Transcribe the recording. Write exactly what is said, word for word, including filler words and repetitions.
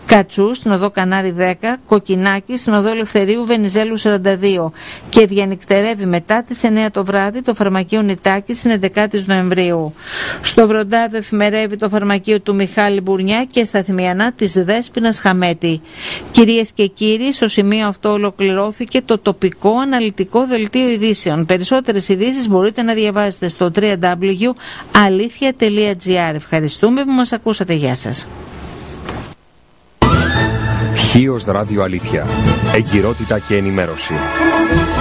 Κατσού στην οδό Κανάρι δέκα, Κοκκινάκη στην οδό Ελευθερίου Βενιζέλου σαράντα δύο και διανυκτερεύει μετά τις εννέα το βράδυ το φαρμακείο Νητάκη στην έντεκα Νοεμβρίου. Στο Βροντάδο εφημερεύει το φαρμακείο του Μιχάλη Μπουρνιά και στα Θημιανά της Δέσποινας Χαμέτη. Κυρίες και κύριοι, στο σημείο αυτό ολοκληρώθηκε το τοπικό αναλυτικό δελτίο ειδήσεων. Περισσότερες ειδήσεις μπορείτε να διαβάσετε στο double-u double-u double-u τελεία αλήθεια τελεία τζι άρ. Ευχαριστούμε που μας ακούσατε. Γεια σας. Χίος Ράδιο Αλήθεια. Εγκυρότητα και ενημέρωση.